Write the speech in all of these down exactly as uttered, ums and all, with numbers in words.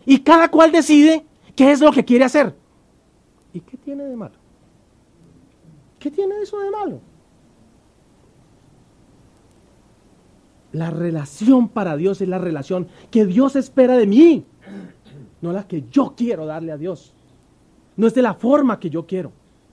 Y cada cual decide qué es lo que quiere hacer. ¿Y qué tiene de malo? ¿Qué tiene eso de malo? La relación para Dios es la relación que Dios espera de mí, no la que yo quiero darle a Dios. No es de la forma que yo quiero.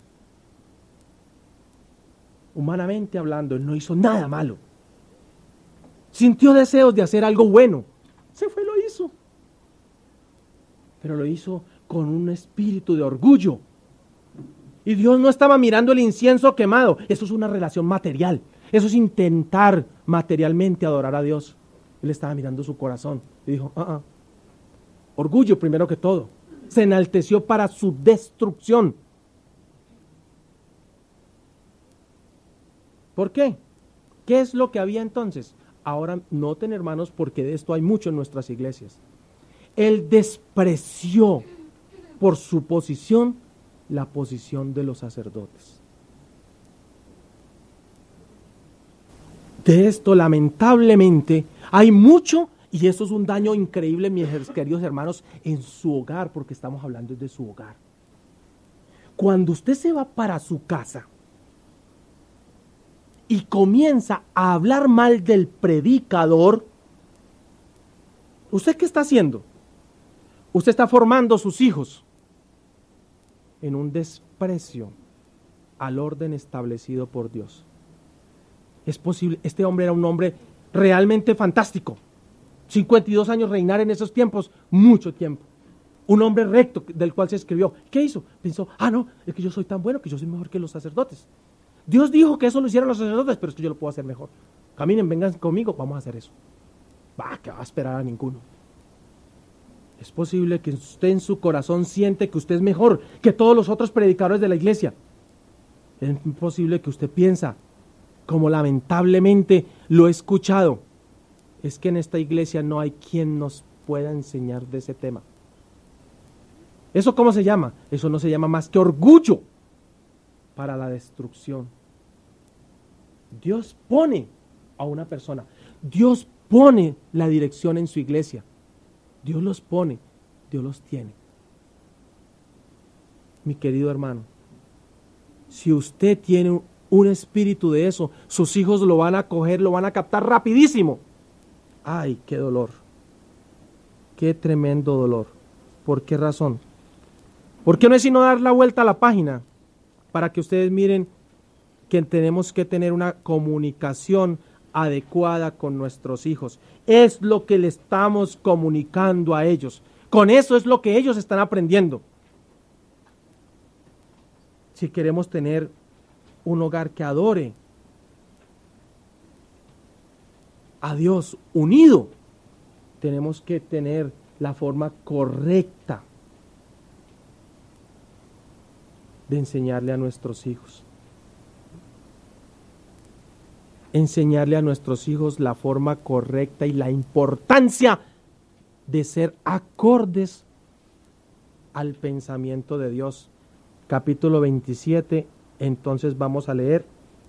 Humanamente hablando, Él no hizo nada malo. Sintió deseos de hacer algo bueno. Se fue y lo hizo. Pero lo hizo con un espíritu de orgullo. Y Dios no estaba mirando el incienso quemado. Eso es una relación material. Eso es intentar materialmente adorar a Dios. Él estaba mirando su corazón y dijo, ah, ah. Orgullo primero que todo. Se enalteció para su destrucción. ¿Por qué? ¿Qué es lo que había entonces? Ahora noten, hermanos, porque de esto hay mucho en nuestras iglesias. Él despreció por su posición la posición de los sacerdotes. De esto, lamentablemente, hay mucho, y esto es un daño increíble, mis queridos hermanos, en su hogar, porque estamos hablando de su hogar. Cuando usted se va para su casa y comienza a hablar mal del predicador, ¿usted qué está haciendo? Usted está formando a sus hijos en un desprecio al orden establecido por Dios. Es posible, este hombre era un hombre realmente fantástico. cincuenta y dos años reinar en esos tiempos, mucho tiempo. Un hombre recto del cual se escribió. ¿Qué hizo? Pensó, ah no, es que yo soy tan bueno que yo soy mejor que los sacerdotes. Dios dijo que eso lo hicieran los sacerdotes, pero es que yo lo puedo hacer mejor. Caminen, vengan conmigo, vamos a hacer eso. Va, que va a esperar a ninguno. Es posible que usted en su corazón siente que usted es mejor que todos los otros predicadores de la iglesia. Es posible que usted piensa, como lamentablemente lo he escuchado, es que en esta iglesia no hay quien nos pueda enseñar de ese tema. ¿Eso cómo se llama? Eso no se llama más que orgullo para la destrucción. Dios pone a una persona, Dios pone la dirección en su iglesia, Dios los pone, Dios los tiene. Mi querido hermano, si usted tiene un espíritu de eso, sus hijos lo van a coger, lo van a captar rapidísimo. ¡Ay, qué dolor! ¡Qué tremendo dolor! ¿Por qué razón? ¿Por qué no es sino dar la vuelta a la página para que ustedes miren que tenemos que tener una comunicación adecuada con nuestros hijos? Es lo que le estamos comunicando a ellos. Con eso es lo que ellos están aprendiendo. Si queremos tener un hogar que adore a Dios unido, tenemos que tener la forma correcta de enseñarle a nuestros hijos. Enseñarle a nuestros hijos la forma correcta y la importancia de ser acordes al pensamiento de Dios. Capítulo veintisiete, entonces vamos a leer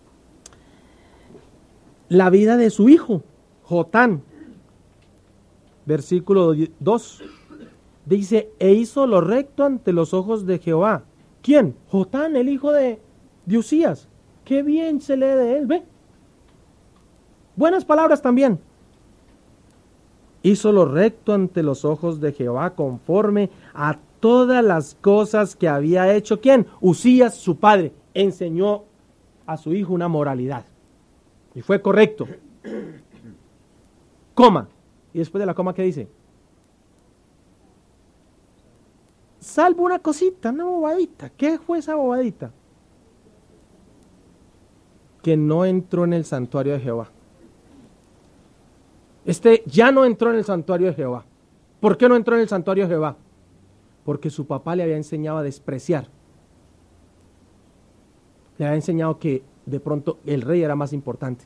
la vida de su hijo, Jotán. Versículo dos. Dice, e hizo lo recto ante los ojos de Jehová. ¿Quién? Jotán, el hijo de, de Usías. Qué bien se lee de él, ¿ve? Buenas palabras también. Hizo lo recto ante los ojos de Jehová conforme a todas las cosas que había hecho. ¿Quién? Usías, su padre. Enseñó a su hijo una moralidad. Y fue correcto. Coma. Y después de la coma, ¿qué dice? Salvo una cosita, una bobadita. ¿Qué fue esa bobadita? Que no entró en el santuario de Jehová. Este ya no entró en el santuario de Jehová. ¿Por qué no entró en el santuario de Jehová? Porque su papá le había enseñado a despreciar. Le había enseñado que de pronto el rey era más importante.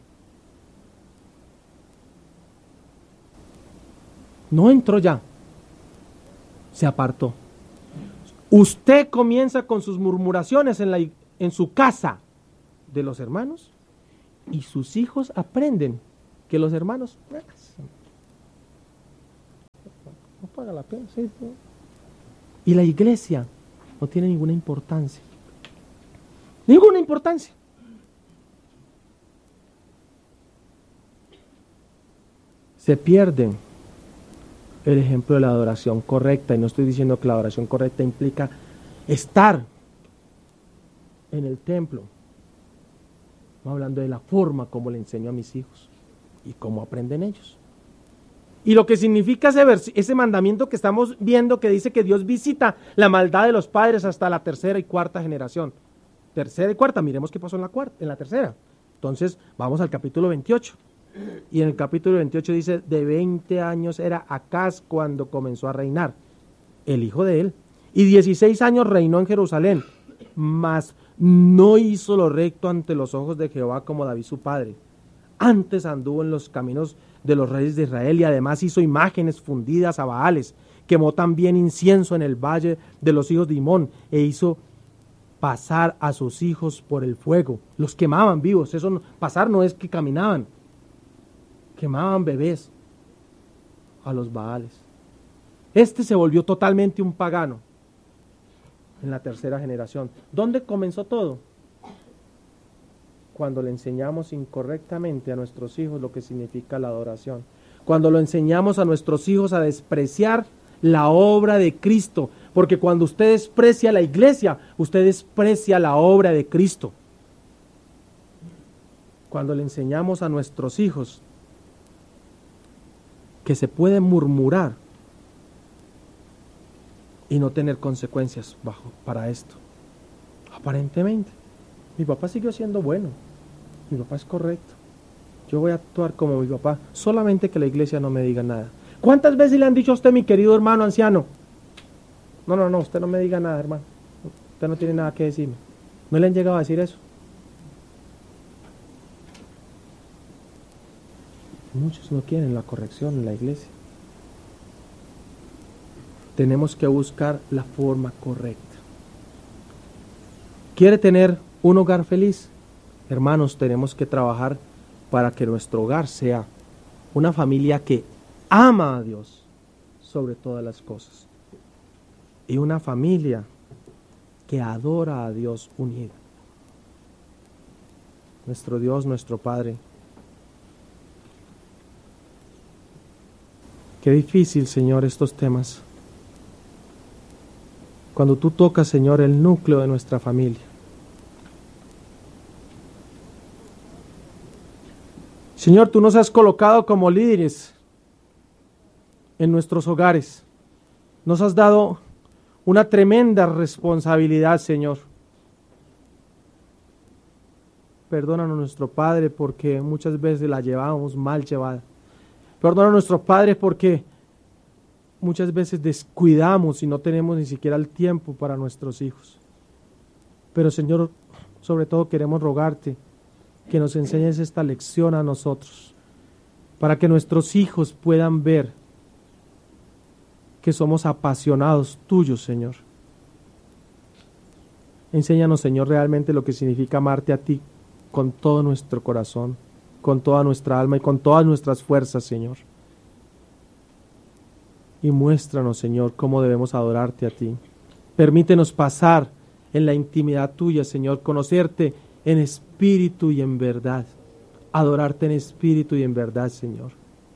No entró ya. Se apartó. Usted comienza con sus murmuraciones en, la, en su casa de los hermanos y sus hijos aprenden que los hermanos paga la pena. Sí, sí. Y la iglesia no tiene ninguna importancia. Ninguna importancia. Se pierde el ejemplo de la adoración correcta, y no estoy diciendo que la adoración correcta implica estar en el templo. Estoy hablando de la forma como le enseño a mis hijos y cómo aprenden ellos. Y lo que significa ese, vers- ese mandamiento que estamos viendo, que dice que Dios visita la maldad de los padres hasta la tercera y cuarta generación. Tercera y cuarta, miremos qué pasó en la cuarta, en la tercera. Entonces, vamos al capítulo veintiocho. Y en el capítulo veintiocho dice, de veinte años era Acaz cuando comenzó a reinar, el hijo de él, y dieciséis años reinó en Jerusalén, mas no hizo lo recto ante los ojos de Jehová como David su padre. Antes anduvo en los caminos de los reyes de Israel, y además hizo imágenes fundidas a Baales. Quemó también incienso en el valle de los hijos de Himón, e hizo pasar a sus hijos por el fuego. Los quemaban vivos. Eso no, pasar no es que caminaban. Quemaban bebés a los Baales. Este se volvió totalmente un pagano en la tercera generación. ¿Dónde comenzó todo? Cuando le enseñamos incorrectamente a nuestros hijos lo que significa la adoración. Cuando lo enseñamos a nuestros hijos a despreciar la obra de Cristo. Porque cuando usted desprecia la iglesia, usted desprecia la obra de Cristo. Cuando le enseñamos a nuestros hijos que se puede murmurar y no tener consecuencias bajo para esto. Aparentemente, mi papá siguió siendo bueno, mi papá es correcto, yo voy a actuar como mi papá, solamente que la iglesia no me diga nada. ¿Cuántas veces le han dicho a usted, mi querido hermano anciano? No, no, no, usted no me diga nada, hermano, usted no tiene nada que decirme. ¿No le han llegado a decir eso? Muchos no quieren la corrección en la iglesia. Tenemos que buscar la forma correcta. ¿Quiere tener un hogar feliz? Hermanos, tenemos que trabajar para que nuestro hogar sea una familia que ama a Dios sobre todas las cosas. Y una familia que adora a Dios unida. Nuestro Dios, nuestro Padre. Qué difícil, Señor, estos temas. Cuando tú tocas, Señor, el núcleo de nuestra familia. Señor, tú nos has colocado como líderes en nuestros hogares. Nos has dado una tremenda responsabilidad, Señor. Perdónanos, nuestro Padre, porque muchas veces la llevamos mal llevada. Perdona a nuestros padres porque muchas veces descuidamos y no tenemos ni siquiera el tiempo para nuestros hijos. Pero Señor, sobre todo queremos rogarte que nos enseñes esta lección a nosotros, para que nuestros hijos puedan ver que somos apasionados tuyos, Señor. Enséñanos, Señor, realmente lo que significa amarte a ti con todo nuestro corazón, con toda nuestra alma y con todas nuestras fuerzas, Señor. Y muéstranos, Señor, cómo debemos adorarte a ti. Permítenos pasar en la intimidad tuya, Señor, conocerte en espíritu y en verdad, adorarte en espíritu y en verdad, Señor.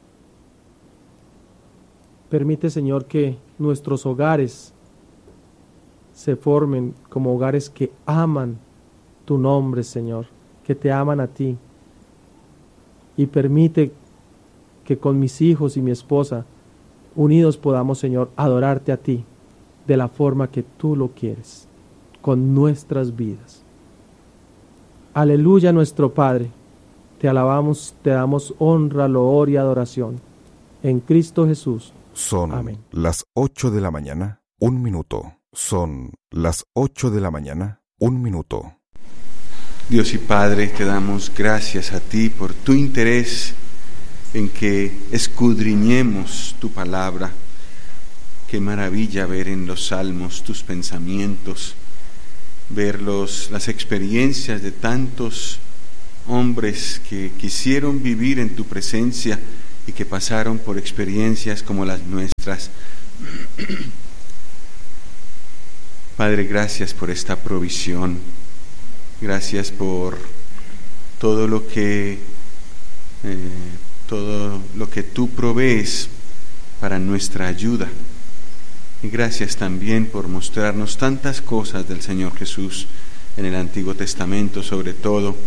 Permite, Señor, que nuestros hogares se formen como hogares que aman tu nombre, Señor, que te aman a ti. Y permite que con mis hijos y mi esposa, unidos podamos, Señor, adorarte a ti de la forma que tú lo quieres, con nuestras vidas. Aleluya, nuestro Padre. Te alabamos, te damos honra, loor y adoración. En Cristo Jesús. Son Amén. las ocho de la mañana, un minuto. Son las ocho de la mañana, un minuto. Dios y Padre, te damos gracias a ti por tu interés en que escudriñemos tu palabra. Qué maravilla ver en los salmos tus pensamientos, ver los, las experiencias de tantos hombres que quisieron vivir en tu presencia y que pasaron por experiencias como las nuestras. Padre, gracias por esta provisión, gracias por todo lo que eh, todo lo que tú provees para nuestra ayuda, y gracias también por mostrarnos tantas cosas del Señor Jesús en el Antiguo Testamento, sobre todo.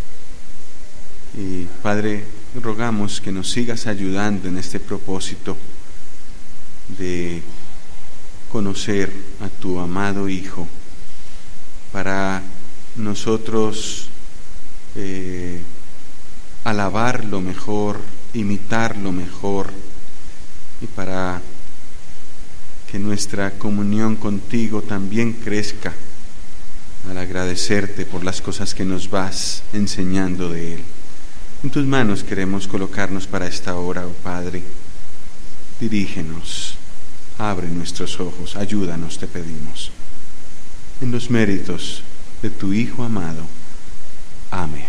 Y Padre, rogamos que nos sigas ayudando en este propósito de conocer a tu amado Hijo, para nosotros eh, alabarlo mejor, imitarlo mejor, y para que nuestra comunión contigo también crezca al agradecerte por las cosas que nos vas enseñando de Él. En tus manos queremos colocarnos para esta hora, oh Padre. Dirígenos, abre nuestros ojos, ayúdanos, te pedimos. En los méritos de tu Hijo amado. Amén.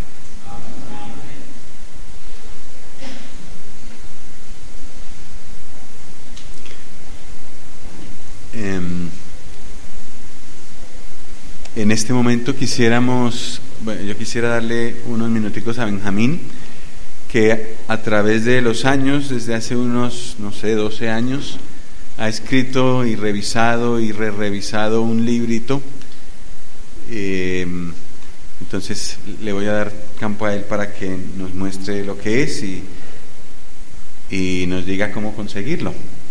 Um, en este momento quisiéramos, bueno, yo quisiera darle unos minuticos a Benjamín, que a través de los años, desde hace unos, no sé, doce años, ha escrito y revisado y re-revisado un librito. Eh, entonces le voy a dar campo a él para que nos muestre lo que es y, y nos diga cómo conseguirlo.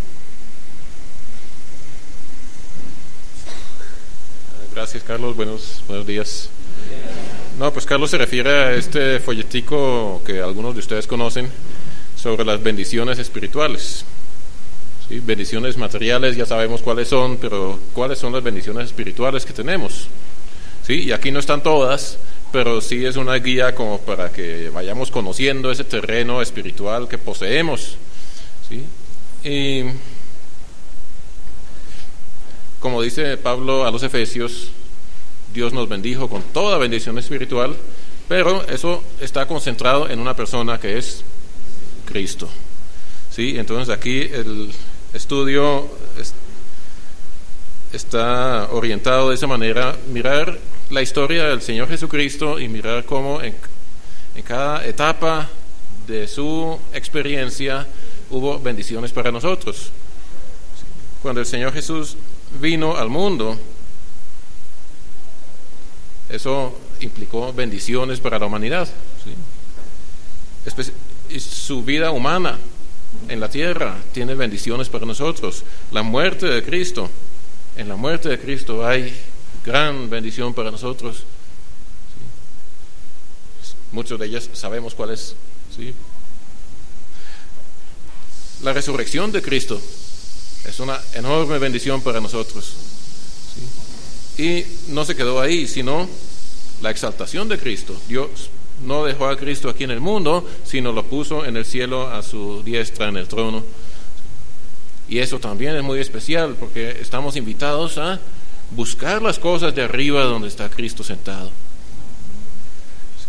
Gracias, Carlos. Buenos, buenos días. No, pues Carlos se refiere a este folletico que algunos de ustedes conocen sobre las bendiciones espirituales. ¿Sí? Bendiciones materiales ya sabemos cuáles son, pero ¿cuáles son las bendiciones espirituales que tenemos? ¿Sí? Y aquí no están todas, pero sí es una guía como para que vayamos conociendo ese terreno espiritual que poseemos. ¿Sí? Y como dice Pablo a los Efesios, Dios nos bendijo con toda bendición espiritual, pero eso está concentrado en una persona que es Cristo. ¿Sí? Entonces aquí el estudio es, está orientado de esa manera, mirar la historia del Señor Jesucristo y mirar cómo en, en cada etapa de su experiencia hubo bendiciones para nosotros. Cuando el Señor Jesús vino al mundo, eso implicó bendiciones para la humanidad. ¿Sí? Espe- y su vida humana en la tierra tiene bendiciones para nosotros. La muerte de Cristo, en la muerte de Cristo hay gran bendición para nosotros. ¿Sí? Muchos de ellas sabemos cuál es. ¿Sí? La resurrección de Cristo es una enorme bendición para nosotros. ¿Sí? Y no se quedó ahí, sino la exaltación de Cristo. Dios no dejó a Cristo aquí en el mundo, sino lo puso en el cielo a su diestra en el trono. Y eso también es muy especial, porque estamos invitados a buscar las cosas de arriba donde está Cristo sentado. Sí.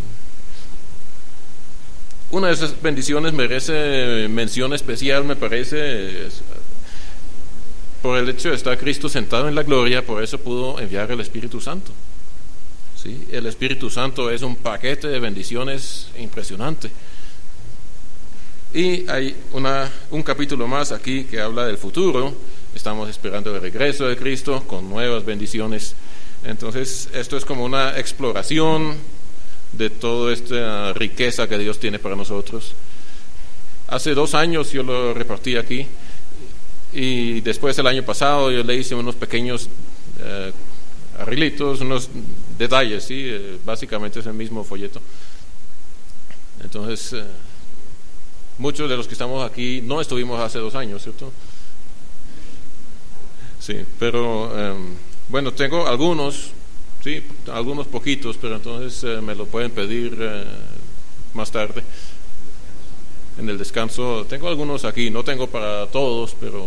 Una de esas bendiciones merece mención especial, me parece, es, por el hecho de estar Cristo sentado en la gloria, por eso pudo enviar el Espíritu Santo. ¿Sí? El Espíritu Santo es un paquete de bendiciones impresionante. Y hay una, un capítulo más aquí que habla del futuro. Estamos esperando el regreso de Cristo con nuevas bendiciones. Entonces, esto es como una exploración de toda esta riqueza que Dios tiene para nosotros. Hace dos años yo lo repartí aquí, y después el año pasado yo le hice unos pequeños eh, arreglitos, unos detalles, ¿sí? Eh, básicamente es el mismo folleto. Entonces, eh, muchos de los que estamos aquí no estuvimos hace dos años, ¿cierto? Sí, pero eh, bueno, tengo algunos, sí, algunos poquitos, pero entonces eh, me lo pueden pedir eh, más tarde en el descanso. Tengo algunos aquí, no tengo para todos, pero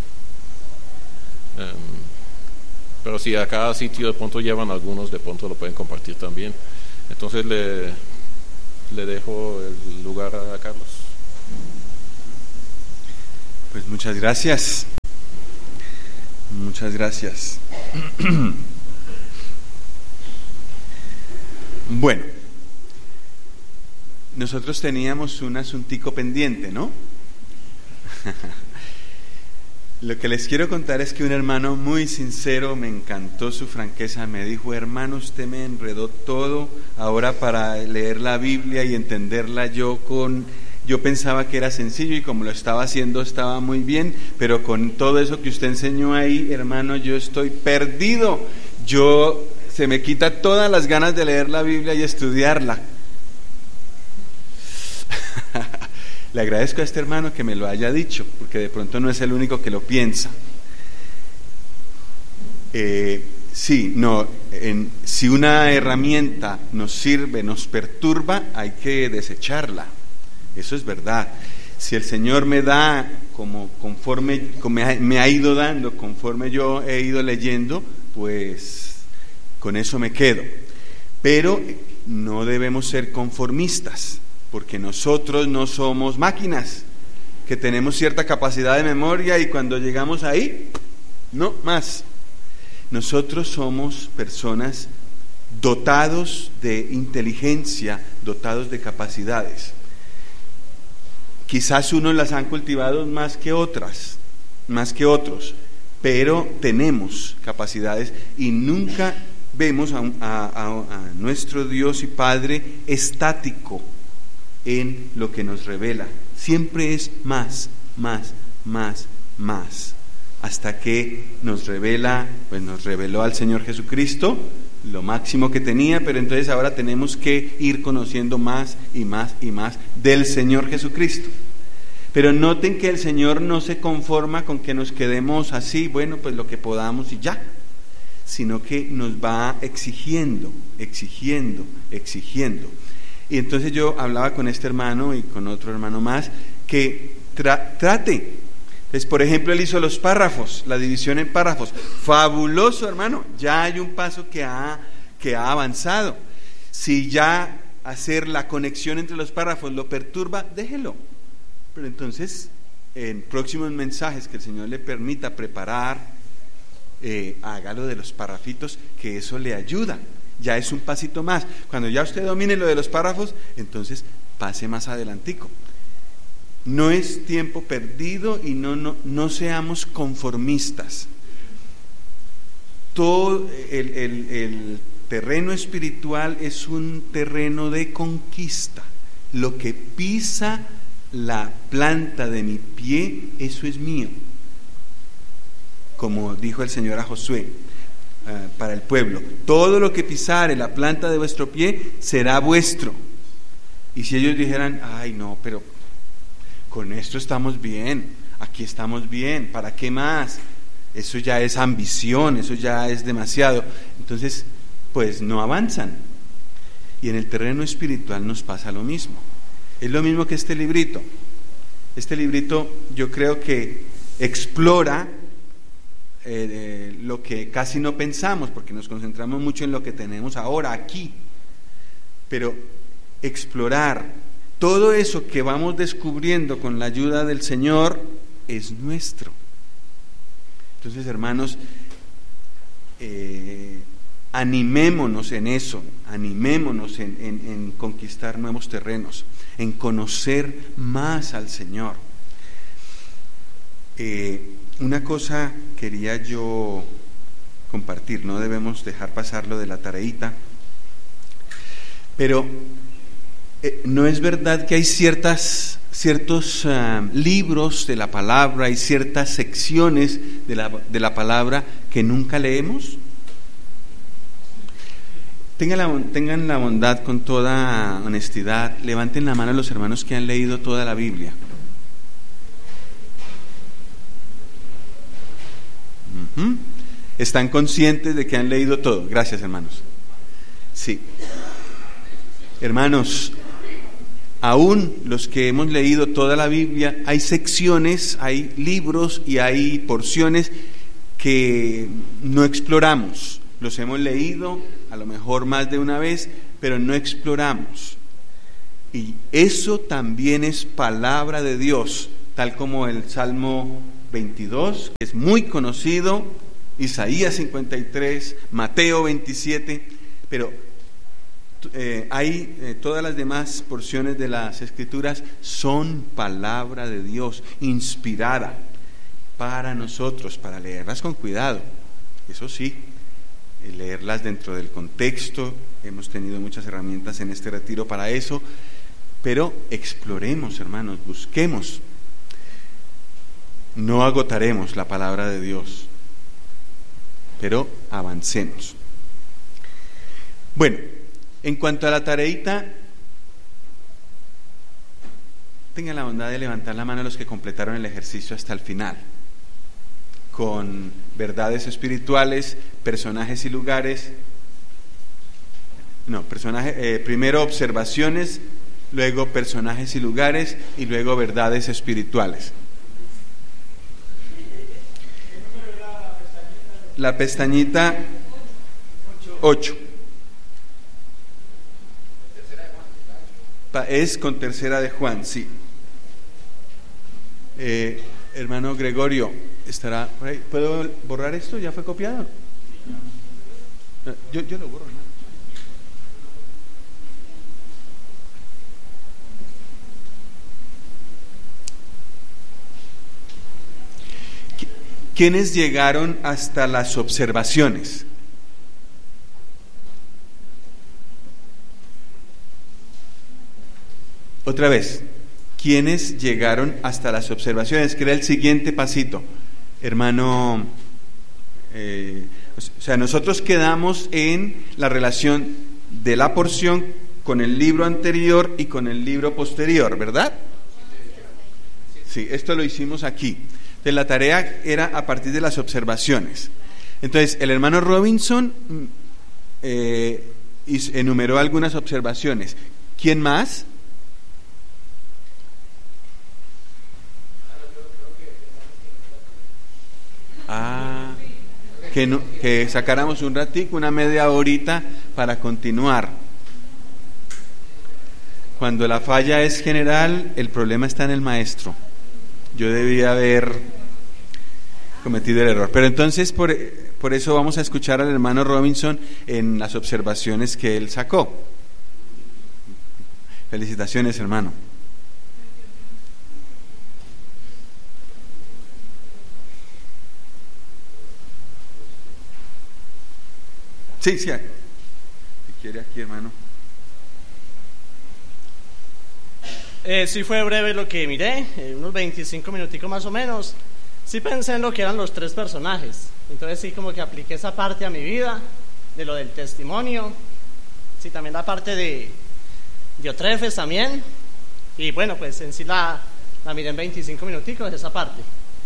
eh, pero si a cada sitio de pronto llevan algunos, de pronto lo pueden compartir también. Entonces le, le dejo el lugar a Carlos. Pues muchas gracias. Muchas gracias. Bueno, nosotros teníamos un asuntico pendiente, ¿no? Lo que les quiero contar es que un hermano muy sincero, me encantó su franqueza, me dijo: hermano, usted me enredó todo ahora para leer la Biblia y entenderla. Yo con, yo pensaba que era sencillo y como lo estaba haciendo estaba muy bien, pero con todo eso que usted enseñó ahí, hermano, yo estoy perdido. Yo, se me quita todas las ganas de leer la Biblia y estudiarla. Le agradezco a este hermano que me lo haya dicho, porque de pronto no es el único que lo piensa. Eh, sí, no, en, si una herramienta nos sirve, nos perturba, hay que desecharla. Eso es verdad. Si el Señor me da como conforme como me, ha, me ha ido dando, conforme yo he ido leyendo, pues con eso me quedo. Pero no debemos ser conformistas, porque nosotros no somos máquinas que tenemos cierta capacidad de memoria y cuando llegamos ahí, no más. Nosotros somos personas dotados de inteligencia, dotados de capacidades. Quizás unos las han cultivado más que otras, más que otros, pero tenemos capacidades y nunca vemos a, a, a, a nuestro Dios y Padre estático en lo que nos revela. Siempre es más, más, más, más, hasta que nos revela, pues nos reveló al Señor Jesucristo, lo máximo que tenía, pero entonces ahora tenemos que ir conociendo más y más y más del Señor Jesucristo. Pero noten que el Señor no se conforma con que nos quedemos así, bueno, pues lo que podamos y ya, sino que nos va exigiendo, exigiendo, exigiendo. Y entonces yo hablaba con este hermano y con otro hermano más que tra- trate. Entonces, por ejemplo, él hizo los párrafos, la división en párrafos. Fabuloso, hermano, ya hay un paso que ha, que ha avanzado. Si ya hacer la conexión entre los párrafos lo perturba, déjelo. Pero entonces, en próximos mensajes que el Señor le permita preparar, eh, hágalo de los párrafitos, que eso le ayuda. Ya es un pasito más. Cuando ya usted domine lo de los párrafos, entonces pase más adelantico. No es tiempo perdido y no, no, no seamos conformistas. Todo el, el, el terreno espiritual es un terreno de conquista. Lo que pisa la planta de mi pie, eso es mío. Como dijo el Señor a Josué, Uh, para el pueblo: todo lo que pisare la planta de vuestro pie será vuestro. Y si ellos dijeran: ay no, pero con esto estamos bien, aquí estamos bien, ¿para qué más? Eso ya es ambición, eso ya es demasiado. Entonces, pues no avanzan. Y en el terreno espiritual nos pasa lo mismo. Es lo mismo que este librito. Este librito yo creo que explora Eh, eh, lo que casi no pensamos, porque nos concentramos mucho en lo que tenemos ahora, aquí. Pero explorar todo eso que vamos descubriendo con la ayuda del Señor es nuestro. Entonces, hermanos, eh, animémonos en eso, animémonos en, en, en conquistar nuevos terrenos, en conocer más al Señor. Eh, Una cosa quería yo compartir, no debemos dejar pasar lo de la tareita, pero eh, no es verdad que hay ciertas, ciertos uh, libros de la palabra, hay ciertas secciones de la, de la palabra que nunca leemos. Tengan la, tengan la bondad, con toda honestidad, levanten la mano los hermanos que han leído toda la Biblia. Uh-huh. ¿Están conscientes de que han leído todo? Gracias, hermanos. Sí. Hermanos, aún los que hemos leído toda la Biblia, hay secciones, hay libros y hay porciones que no exploramos. Los hemos leído a lo mejor más de una vez, pero no exploramos. Y eso también es palabra de Dios, tal como el Salmo veintidós, que es muy conocido, Isaías cincuenta y tres, Mateo veintisiete, pero eh, hay eh, todas las demás porciones de las Escrituras son palabra de Dios, inspirada para nosotros, para leerlas con cuidado, eso sí, leerlas dentro del contexto. Hemos tenido muchas herramientas en este retiro para eso, pero exploremos, hermanos, busquemos. No agotaremos la palabra de Dios, pero avancemos. Bueno, en cuanto a la tareita, tengan la bondad de levantar la mano a los que completaron el ejercicio hasta el final, con verdades espirituales, personajes y lugares. No, personaje, eh, primero observaciones, luego personajes y lugares, y luego verdades espirituales. La pestañita ocho. Es con tercera de Juan, sí. Eh, hermano Gregorio, ¿estará por ahí? ¿Puedo borrar esto? ¿Ya fue copiado? Yo, yo lo borro, ¿no? ¿Quiénes llegaron hasta las observaciones? Otra vez, ¿quiénes llegaron hasta las observaciones? Que era el siguiente pasito, hermano. Eh, o sea, nosotros quedamos en la relación de la porción con el libro anterior y con el libro posterior, ¿verdad? Sí, esto lo hicimos aquí. Entonces, la tarea era a partir de las observaciones. Entonces, el hermano Robinson eh, enumeró algunas observaciones. ¿Quién más? Ah, que, no, que sacáramos un ratico, una media horita para continuar. Cuando la falla es general, el problema está en el maestro. Yo debía haber cometido el error. Pero entonces, por, por eso vamos a escuchar al hermano Robinson en las observaciones que él sacó. Felicitaciones, hermano. Sí, sí. Si quiere aquí, hermano. Eh, sí fue breve lo que miré, eh, unos veinticinco minuticos más o menos. Sí pensé en lo que eran los tres personajes. Entonces sí como que apliqué esa parte a mi vida, de lo del testimonio. Sí, también la parte de Diotrefes también. Y bueno, pues en sí la, la miré en veinticinco minuticos, esa parte.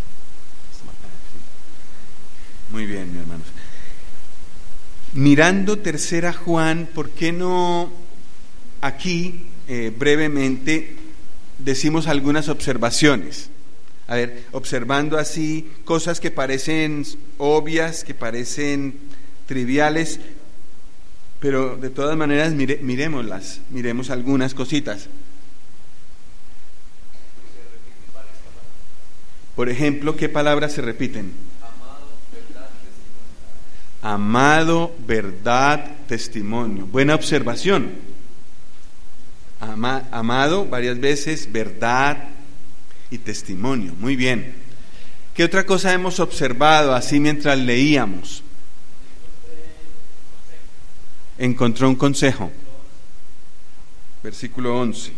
Muy bien, mi hermano. Mirando tercera Juan, ¿por qué no aquí eh, brevemente decimos algunas observaciones? A ver, observando así cosas que parecen obvias, que parecen triviales, pero de todas maneras mire, miremoslas, miremos algunas cositas. Por ejemplo, ¿qué palabras se repiten? Amado, verdad, testimonio. Buena observación. Ama, amado varias veces, verdad y testimonio. Muy bien. ¿Qué otra cosa hemos observado así mientras leíamos? Encontró un consejo. Versículo once.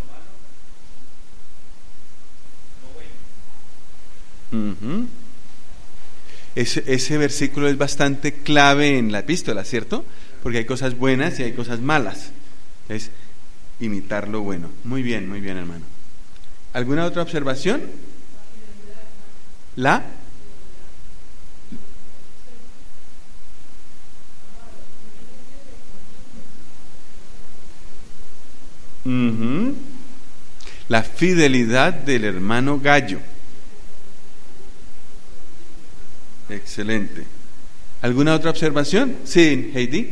Uh-huh. Ese, ese versículo es bastante clave en la epístola, ¿cierto? Porque hay cosas buenas y hay cosas malas. Es imitar lo bueno. Muy bien, muy bien, hermano. ¿Alguna otra observación? ¿La? Uh-huh. La fidelidad del hermano Gallo. Excelente. ¿Alguna otra observación? Sí, Heidi.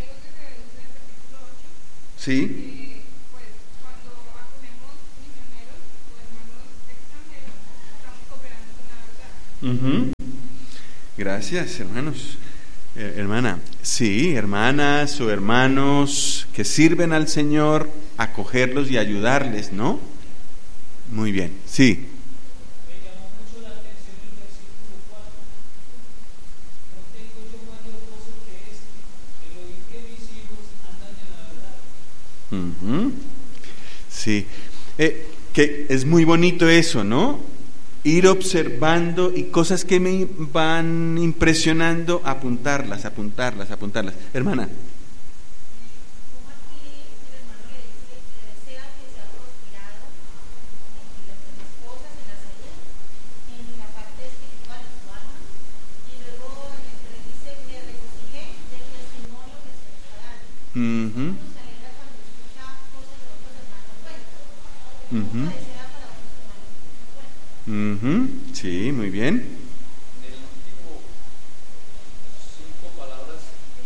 Sí. Uh-huh. Gracias, hermanos. Eh, hermana, sí, hermanas o hermanos que sirven al Señor, acogerlos y ayudarles, ¿no? Muy bien, sí. Uh-huh. Sí, eh, que es muy bonito eso, ¿no? Ir observando y cosas que me van impresionando, apuntarlas, apuntarlas, apuntarlas. Hermana. Uh-huh. Uh-huh. Uh-huh. Sí, muy bien. En el último cinco palabras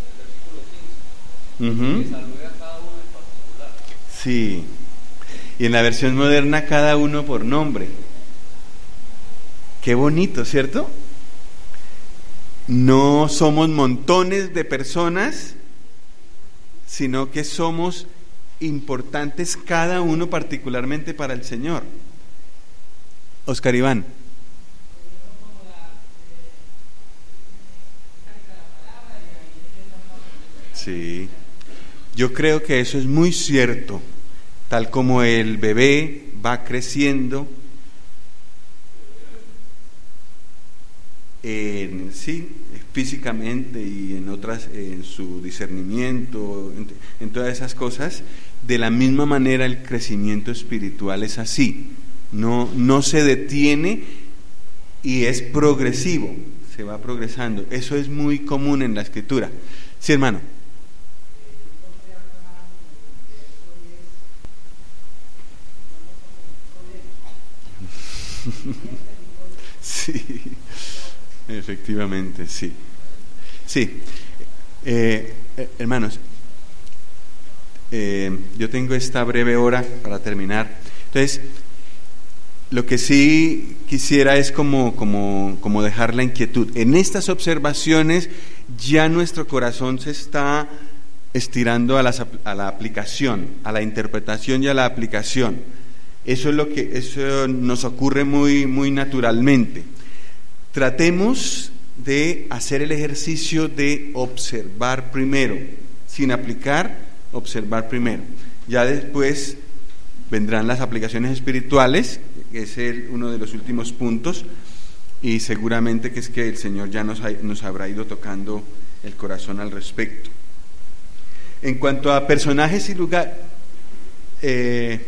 del versículo quince, uh-huh, que salude a cada uno en particular. Sí. Y en la versión moderna, cada uno por nombre. Qué bonito, ¿cierto? No somos montones de personas, sino que somos importantes cada uno particularmente para el Señor. Oscar Iván. Sí, yo creo que eso es muy cierto, tal como el bebé va creciendo en sí, físicamente y en otras, en su discernimiento, en, en todas esas cosas, de la misma manera el crecimiento espiritual es así, no, no se detiene y es progresivo, se va progresando. Eso es muy común en la Escritura. Sí, hermano. Sí, efectivamente, sí. Sí, eh, eh, hermanos, eh, yo tengo esta breve hora para terminar. Entonces, lo que sí quisiera es como, como, como dejar la inquietud. En estas observaciones ya nuestro corazón se está estirando a, las, a la aplicación, a la interpretación y a la aplicación. Eso es lo que eso nos ocurre muy, muy naturalmente. Tratemos de hacer el ejercicio de observar primero, sin aplicar, observar primero. Ya después vendrán las aplicaciones espirituales, que es el, uno de los últimos puntos, y seguramente que es que el Señor ya nos, ha, nos habrá ido tocando el corazón al respecto. En cuanto a personajes y lugar, eh,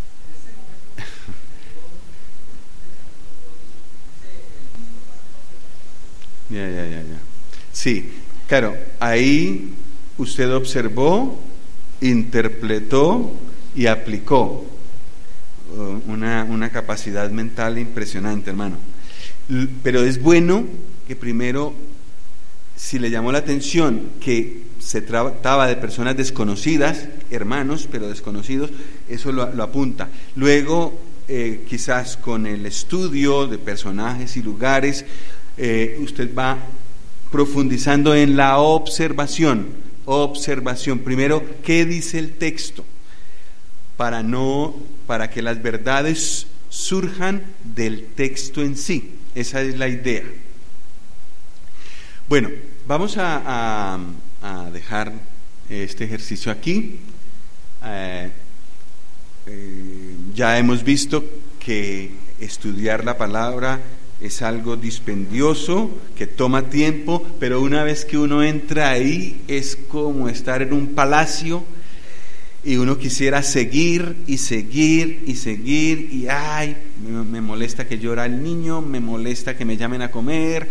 ya, ya, ya, ya. Sí, claro, ahí usted observó, interpretó y aplicó. Una, una capacidad mental impresionante, hermano. Pero es bueno que primero, si le llamó la atención que se trataba de personas desconocidas, hermanos, pero desconocidos, eso lo, lo apunta. Luego, eh, quizás con el estudio de personajes y lugares, eh, usted va profundizando en la observación. Observación. Primero, ¿qué dice el texto? Para no, para que las verdades surjan del texto en sí. Esa es la idea. Bueno, vamos a, a, a dejar este ejercicio aquí. Eh, eh, ya hemos visto que estudiar la palabra es algo dispendioso, que toma tiempo, pero una vez que uno entra ahí es como estar en un palacio y uno quisiera seguir y seguir y seguir y ay, me, me molesta que llora el niño, me molesta que me llamen a comer.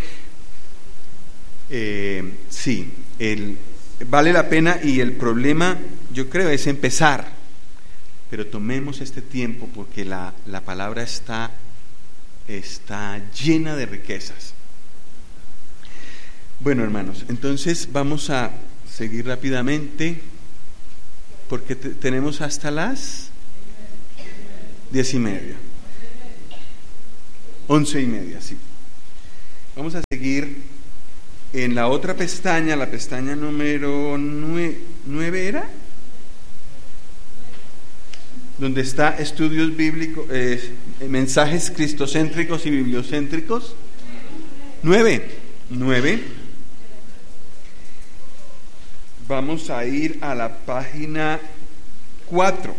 Eh, sí, el, vale la pena, y el problema yo creo es empezar, pero tomemos este tiempo porque la, la palabra está, está llena de riquezas. Bueno, hermanos, entonces vamos a seguir rápidamente porque te, tenemos hasta las diez y media, once y media, sí. Vamos a seguir en la otra pestaña, la pestaña número nueve, ¿era? Donde está estudios bíblicos, eh, mensajes cristocéntricos y bibliocéntricos. Nueve, nueve. Vamos a ir a la página cuatro.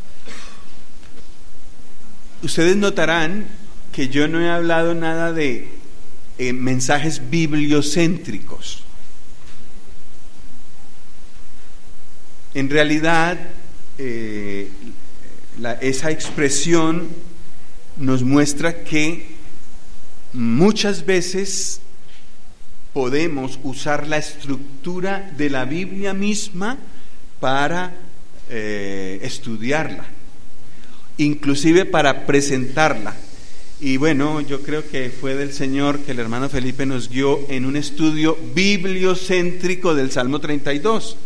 Ustedes notarán que yo no he hablado nada de eh, mensajes bibliocéntricos. En realidad, eh, la, esa expresión nos muestra que muchas veces podemos usar la estructura de la Biblia misma para eh, estudiarla, inclusive para presentarla. Y bueno, yo creo que fue del Señor que el hermano Felipe nos guió en un estudio bibliocéntrico del Salmo treinta y dos.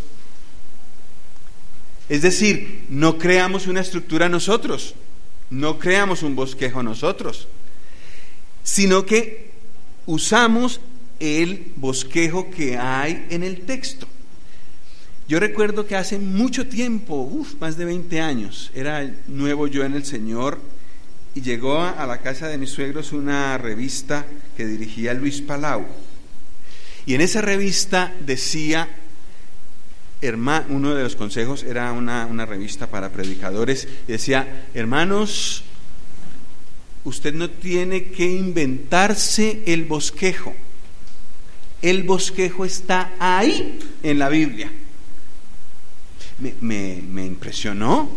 Es decir, no creamos una estructura nosotros, no creamos un bosquejo nosotros, sino que usamos el bosquejo que hay en el texto. Yo recuerdo que hace mucho tiempo, uf, más de veinte años, era nuevo yo en el Señor, y llegó a la casa de mis suegros una revista que dirigía Luis Palau, y en esa revista decía, hermano, uno de los consejos era una, una revista para predicadores, y decía: hermanos, usted no tiene que inventarse el bosquejo, el bosquejo está ahí en la Biblia. Me, me, me impresionó.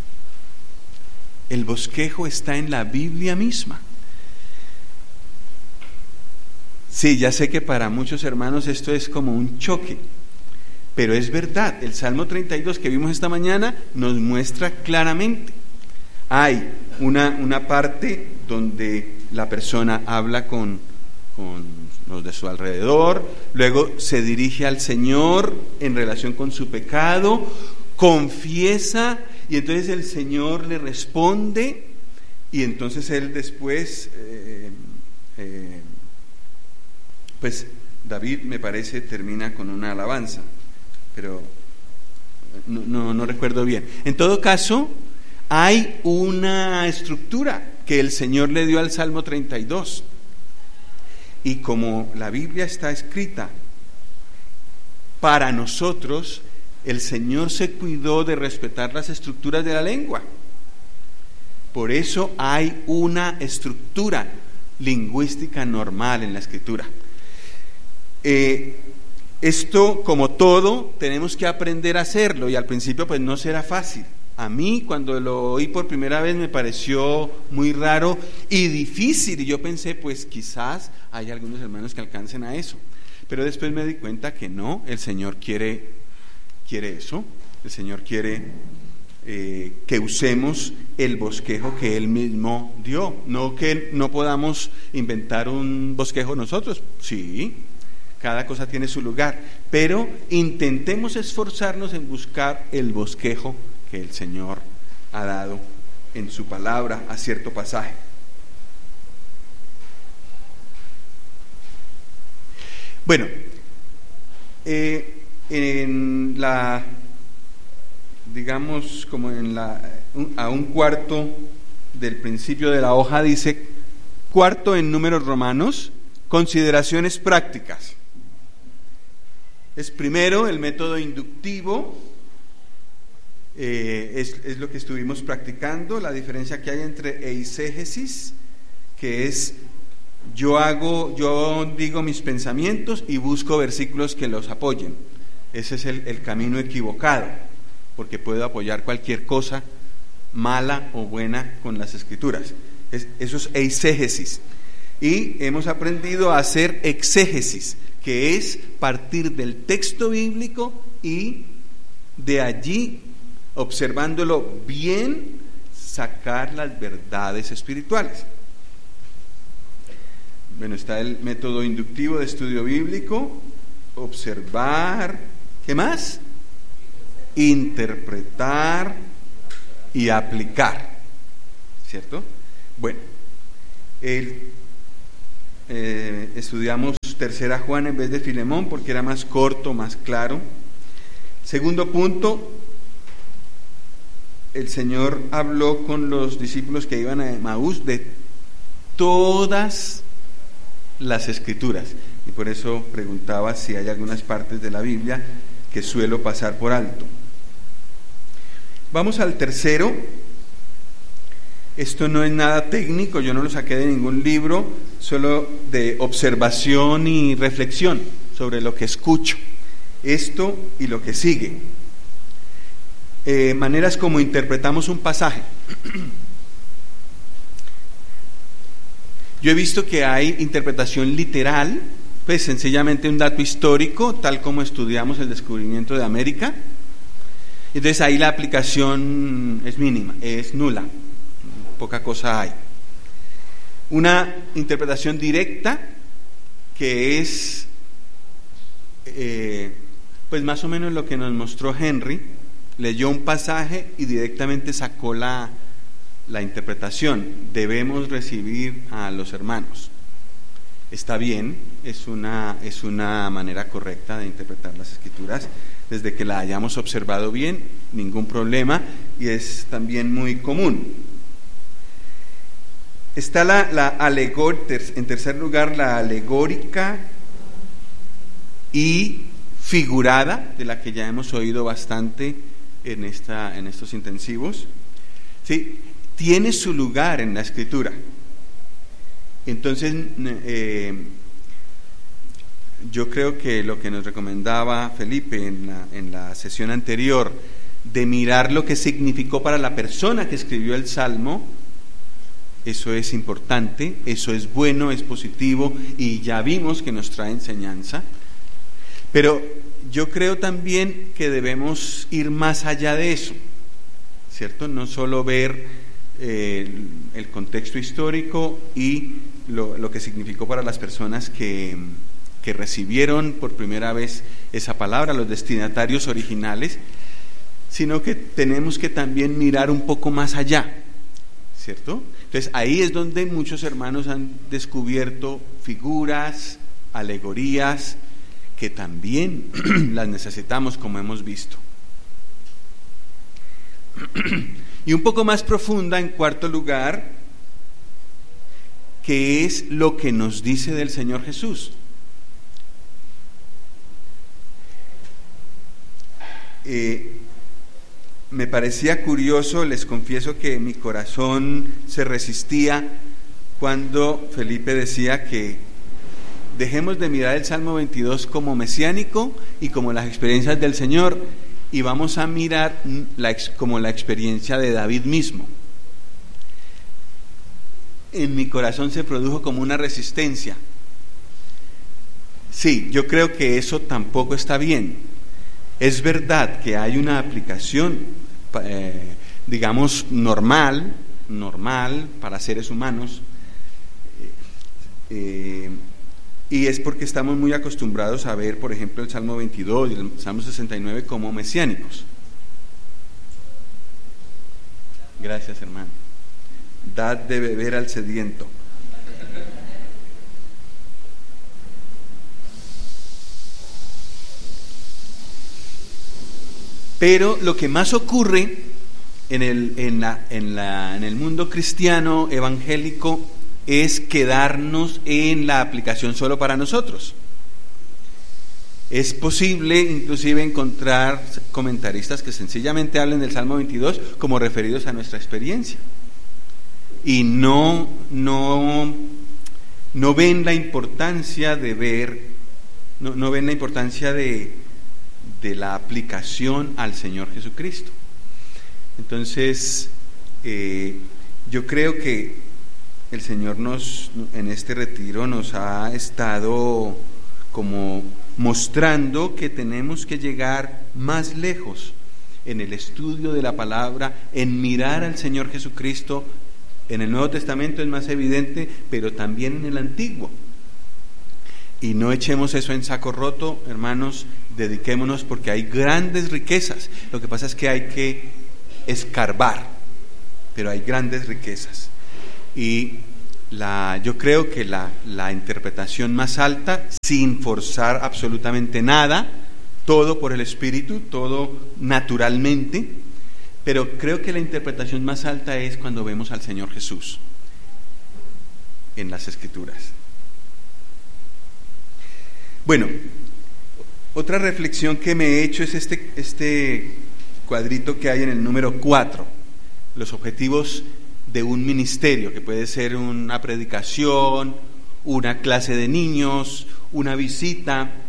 El bosquejo está en la Biblia misma. Sí, ya sé que para muchos hermanos esto es como un choque, pero es verdad. El Salmo treinta y dos que vimos esta mañana nos muestra claramente. Hay una, una parte donde la persona habla con, con los de su alrededor, luego se dirige al Señor en relación con su pecado, confiesa, y entonces el Señor le responde, y entonces él después, eh, eh, pues David, me parece, termina con una alabanza, pero no, no, no recuerdo bien. En todo caso, hay una estructura que el Señor le dio al Salmo treinta y dos, y como la Biblia está escrita para nosotros, el Señor se cuidó de respetar las estructuras de la lengua. Por eso hay una estructura lingüística normal en la Escritura. Eh, esto, como todo, tenemos que aprender a hacerlo, y al principio pues no será fácil. A mí, cuando lo oí por primera vez, me pareció muy raro y difícil, y yo pensé, pues quizás hay algunos hermanos que alcancen a eso, pero después me di cuenta que no. El Señor quiere quiere eso, el Señor quiere eh, que usemos el bosquejo que Él mismo dio, no que no podamos inventar un bosquejo nosotros. Sí, cada cosa tiene su lugar, pero intentemos esforzarnos en buscar el bosquejo que el Señor ha dado en su palabra a cierto pasaje. Bueno, eh, en la, digamos, como en la, a un cuarto del principio de la hoja dice, cuarto en números romanos, consideraciones prácticas. Es primero el método inductivo, eh, es, es lo que estuvimos practicando, la diferencia que hay entre eisegesis, que es yo hago, yo digo mis pensamientos y busco versículos que los apoyen. Ese es el, el camino equivocado, porque puedo apoyar cualquier cosa mala o buena con las Escrituras. Es, eso es eisegesis. Y hemos aprendido a hacer exégesis, que es partir del texto bíblico y de allí, observándolo bien, sacar las verdades espirituales. Bueno, está el método inductivo de estudio bíblico, observar, ¿qué más? Interpretar y aplicar, ¿cierto? Bueno, el, eh, estudiamos Tercera Juan en vez de Filemón porque era más corto, más claro. Segundo punto, el Señor habló con los discípulos que iban a Emaús de todas las escrituras, y por eso preguntaba si hay algunas partes de la Biblia que suelo pasar por alto. Vamos al tercero. Esto no es nada técnico, yo no lo saqué de ningún libro, solo de observación y reflexión sobre lo que escucho. Esto y lo que sigue. Eh, maneras como interpretamos un pasaje. Yo he visto que hay interpretación literal, pues sencillamente un dato histórico, tal como estudiamos el descubrimiento de América. Entonces ahí la aplicación es mínima, es nula, poca cosa hay. Una interpretación directa que es eh, pues más o menos lo que nos mostró Henry. Leyó un pasaje y directamente sacó la, la interpretación. Debemos recibir a los hermanos. Está bien, es una, es una manera correcta de interpretar las Escrituras, desde que la hayamos observado bien, ningún problema, y es también muy común. Está la, la alegórica, en tercer lugar, la alegórica y figurada, de la que ya hemos oído bastante en, esta, en estos intensivos. ¿Sí? Tiene su lugar en la Escritura. Entonces, eh, yo creo que lo que nos recomendaba Felipe en la, en la sesión anterior, de mirar lo que significó para la persona que escribió el Salmo, eso es importante, eso es bueno, es positivo, y ya vimos que nos trae enseñanza. Pero yo creo también que debemos ir más allá de eso, ¿cierto? No solo ver eh, el contexto histórico y lo, lo que significó para las personas que, que recibieron por primera vez esa palabra, los destinatarios originales, sino que tenemos que también mirar un poco más allá, ¿cierto? Entonces ahí es donde muchos hermanos han descubierto figuras, alegorías, que también las necesitamos, como hemos visto. Y un poco más profunda, en cuarto lugar, que es lo que nos dice del Señor Jesús. Eh, me parecía curioso, les confieso que mi corazón se resistía cuando Felipe decía que dejemos de mirar el Salmo veintidós como mesiánico y como las experiencias del Señor, y vamos a mirar la, como la experiencia de David mismo. En mi corazón se produjo como una resistencia. Sí, yo creo que eso tampoco está bien. Es verdad que hay una aplicación, eh, digamos, normal, normal para seres humanos, eh, y es porque estamos muy acostumbrados a ver, por ejemplo, el Salmo veintidós y el Salmo sesenta y nueve como mesiánicos. Gracias, hermano. Dad de beber al sediento. Pero lo que más ocurre en el, en la, en la, en el mundo cristiano evangélico es quedarnos en la aplicación solo para nosotros. Es posible inclusive encontrar comentaristas que sencillamente hablen del Salmo veintidós como referidos a nuestra experiencia y no, no, no ven la importancia de ver, no, no ven la importancia de, de la aplicación al Señor Jesucristo. Entonces, eh, yo creo que el Señor nos, en este retiro, nos ha estado como mostrando que tenemos que llegar más lejos en el estudio de la palabra, en mirar al Señor Jesucristo. En el Nuevo Testamento es más evidente, pero también en el Antiguo. Y no echemos eso en saco roto, hermanos, dediquémonos, porque hay grandes riquezas. Lo que pasa es que hay que escarbar, pero hay grandes riquezas. Y la, yo creo que la, la interpretación más alta, sin forzar absolutamente nada, todo por el Espíritu, todo naturalmente, pero creo que la interpretación más alta es cuando vemos al Señor Jesús en las Escrituras. Bueno, otra reflexión que me he hecho es este, este cuadrito que hay en el número cuatro, los objetivos de un ministerio, que puede ser una predicación, una clase de niños, una visita.